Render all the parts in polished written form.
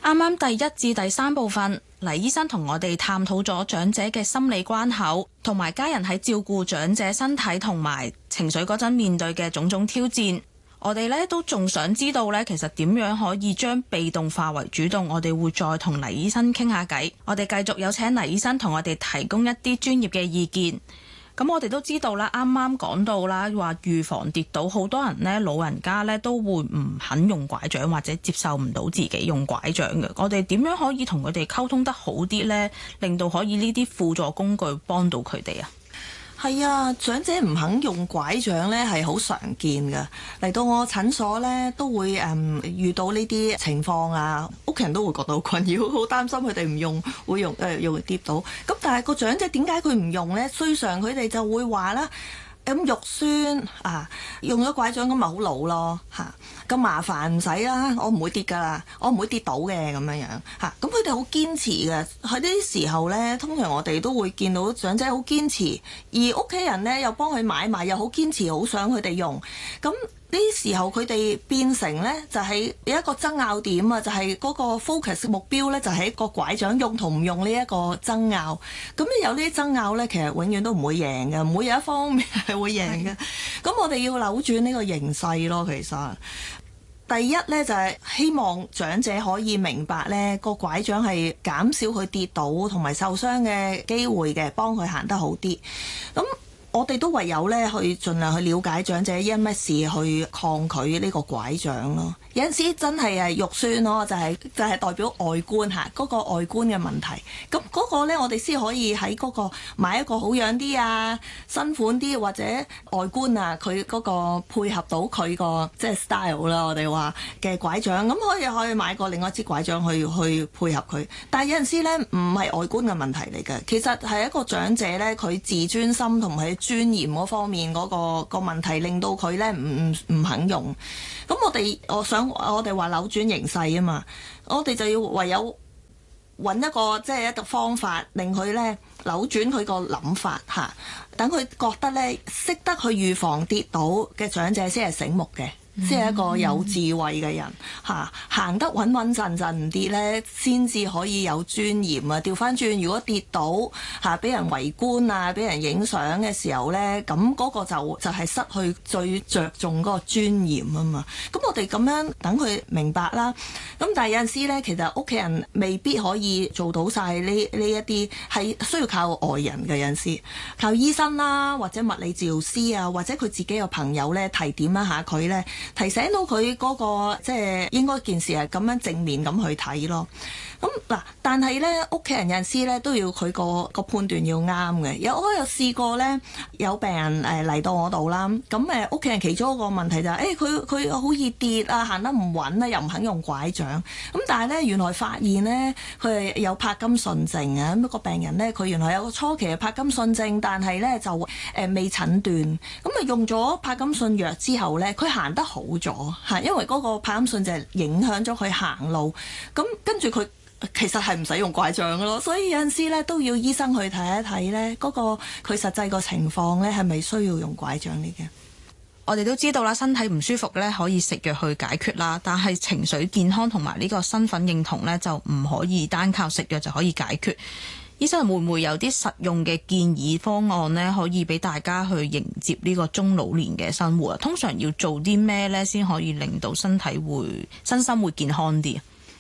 啱啱第一至第三部分，黎醫生同我哋探討咗長者嘅心理關口，同埋家人喺照顧長者身體同埋情緒嗰陣面對嘅種種挑戰。我哋咧都仲想知道咧，其實點樣可以將被動化為主動？我哋會再同黎醫生傾下偈。我哋繼續有請黎醫生同我哋提供一啲專業嘅意見。咁我哋都知道啦，啱啱講到啦，話預防跌倒，好多人呢，老人家呢都會唔肯用拐杖或者接受唔到自己用拐杖嘅。我哋點樣可以同佢哋溝通得好啲呢？令到可以呢啲輔助工具幫到佢哋啊？ 係啊，長者唔肯用拐杖咧係好常見嘅。嚟到我診所咧都會遇到呢啲情況啊，屋企人都會覺得好困擾，好擔心佢哋唔用會用跌倒。咁但係個長者點解佢唔用咧？通常佢哋就會話啦，咁肉酸啊，用咗拐杖咁咪好老咯嚇，咁麻煩唔使啦，我唔會跌㗎啦，我唔會跌倒嘅咁樣嚇。咁佢哋好堅持嘅，喺呢啲時候咧，通常我哋都會見到長者好堅持，而屋企人咧又幫佢買埋，又好堅持，好想佢哋用。咁呢啲時候佢哋變成咧就係有一個爭拗點啊，就係嗰個 focus 目標咧就係個拐杖用同唔用呢一個爭拗。咁有呢啲爭拗咧，其實永遠都唔會贏嘅，唔會有一方面係會贏嘅。咁我哋要扭轉呢個形勢咯，其實。第一咧就係希望長者可以明白咧，個拐杖係減少佢跌倒同埋受傷嘅機會嘅，幫佢行得好啲。咁我哋都唯有咧去盡量去了解長者因乜事去抗拒呢個拐杖咯。有陣時真係肉酸咯，就係代表外觀嚇，嗰個外觀嘅問題。咁嗰個咧，我哋先可以喺嗰個買一個好樣啲啊、新款啲或者外觀啊，佢嗰個配合到佢個即係 style 啦。我哋話嘅拐杖，咁可以買個另外一支拐杖去配合佢。但係有陣時咧，唔係外觀嘅問題嚟嘅，其實係一個長者咧，佢自尊心同埋尊嚴嗰方面嗰個問題，令到佢咧唔肯用。咁我哋話扭轉形勢啊嘛，我哋就要唯有揾一個即係一個方法，令佢咧扭轉佢個諗法嚇，等佢覺得咧識得去預防跌倒嘅長者先係醒目嘅。先係一個有智慧嘅人嚇，行得穩穩陣陣啲咧，先至可以有尊嚴啊！調翻轉，如果跌倒嚇，俾人圍觀啊，俾人影相嘅時候咧，咁嗰個就係失去最着重嗰個尊嚴啊嘛！咁我哋咁樣等佢明白啦。咁但係有陣時咧，其實屋企人未必可以做到晒呢一啲，係需要靠外人嘅。有陣時靠醫生啦，或者物理治療師啊，或者佢自己嘅朋友咧提點一下佢咧。提醒到佢嗰個即係應該件事係咁樣正面咁去睇咯。咁嗱，但係咧屋企人有陣時咧都要佢個判斷要啱嘅。我有試過咧，有病人嚟到我度啦。咁屋企人其中一個問題就係佢好易跌啊，行得唔穩啊，又唔肯用拐杖。咁但係咧原來發現咧佢係有柏金遜症啊。咁個病人咧佢原來有個初期嘅柏金遜症，但係咧就未診斷。咁用咗柏金遜藥之後咧，佢行得好咗嚇，因為嗰個柏金遜就係影響咗佢行路。咁跟住佢其實係唔使用拐杖嘅咯，所以有陣時咧都要醫生去睇一睇咧，嗰個佢實際個情況咧係咪需要用拐杖嚟嘅？ 我哋都知道啦，身體唔舒服咧可以食藥去解決啦，但係情緒健康同埋呢個身份認同咧就唔可以單靠食藥就可以解決。醫生會唔會有啲實用嘅建議方案呢？可以俾大家去迎接呢個中老年嘅生活啊？通常要做啲咩呢？先可以令到身心會健康啲？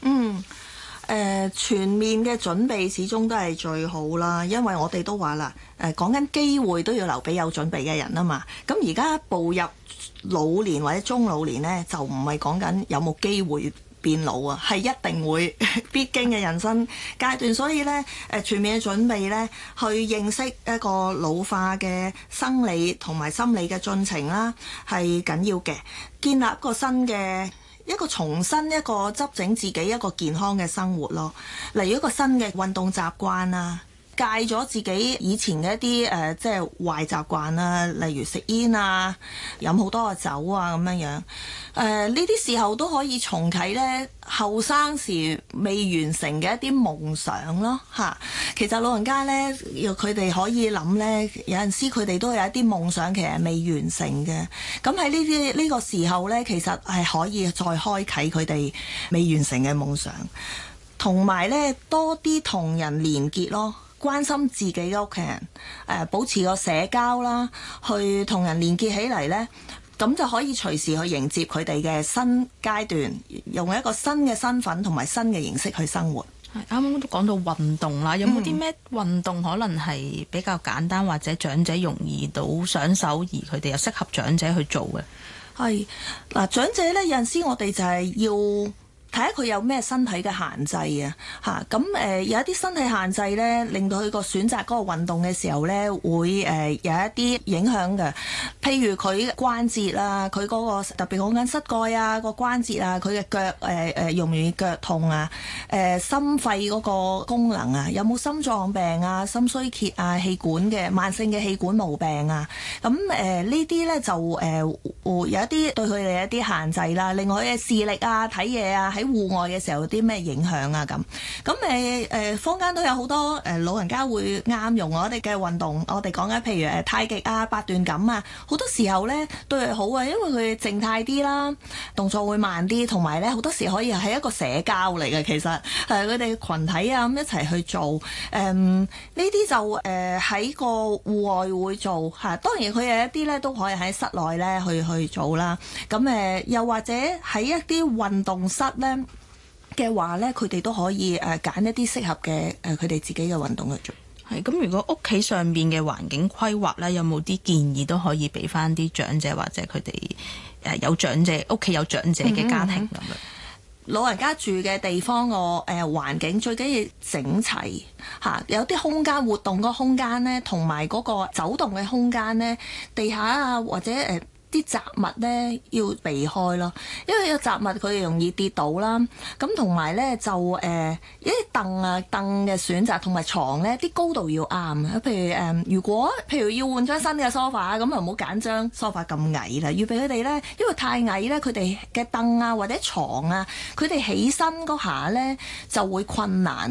全面嘅準備始終都係最好啦，因為我哋都話啦，講緊機會都要留俾有準備嘅人啊嘛。咁而家步入老年或者中老年呢，就唔係講緊有冇機會變老啊，係一定會必經嘅人生階段。所以咧，全面嘅準備咧，去認識一個老化嘅生理同埋心理嘅進程啦，係緊要嘅。建立重新一個執整自己一個健康嘅生活咯。例如一個新嘅運動習慣啦，戒咗自己以前嘅一啲即係壞習慣啦，例如食煙啊、飲好多嘅酒啊咁樣樣。呢啲時候都可以重啟咧後生時未完成嘅一啲夢想咯嚇。其實老人家咧，佢哋可以諗咧，有陣時佢哋都有一啲夢想其實未完成嘅。咁喺呢個時候咧，其實係可以再開啟佢哋未完成嘅夢想。 同埋咧多啲同人連結咯。關心自己嘅屋企人，保持個社交啦，去同人連結起嚟呢，咁就可以隨時去迎接佢哋嘅新階段，用一個新嘅身份同埋新嘅形式去生活。 啱啱都講到運動啦，有冇啲咩運動可能係比較簡單或者長者容易到上手，而佢哋又適合長者去做嘅？係嗱，長者呢，有陣時我哋就係要睇下佢有咩身體嘅限制啊，咁有一啲身體限制咧，令到佢個選擇嗰個運動嘅時候咧，會有一啲影響嘅。譬如佢關節啦，佢嗰個特別講緊膝蓋啊個關節啊，佢嘅腳容唔容易腳痛啊？心肺嗰個功能啊，有冇心臟病啊、心衰竭啊、氣管嘅慢性嘅氣管毛病啊？咁呢啲咧就會有一啲對佢哋一啲限制啦。另外嘅視力啊、睇嘢啊，喺戶外嘅時候有啲咩影響啊？咁坊間都有好多老人家會啱用我哋嘅運動，我哋講緊譬如太極啊、八段錦啊，好多時候咧對佢好啊，因為佢靜態啲啦，動作會慢啲，同埋咧好多時可以係一個社交嚟嘅，其實佢哋群體啊咁一齊去做，呢啲就喺個戶外會做嚇，當然佢有一啲咧都可以喺室內咧去做啦。咁又或者喺一啲運動室咧嘅話咧，佢哋都可以揀一啲適合嘅佢哋自己嘅運動去做。 係咁，如果屋企上邊嘅環境規劃咧，有冇啲建議都可以俾翻啲長者或者佢哋有長者屋企有長者嘅家庭咁樣？ 老人家住嘅地方個環境最緊要整齊嚇，有啲空間活動個空間咧，同埋嗰個走動嘅空間咧，地下啊或者啲雜物咧要避開咯，因為有雜物佢哋容易跌倒啦。咁同埋咧就一啲凳嘅選擇同埋床咧啲高度要啱。譬如要換張新嘅 sofa， 咁就唔好揀張 sofa 咁矮啦。預備佢哋咧，因為太矮咧，佢哋嘅凳啊或者床啊，佢哋起身嗰下咧就會困難。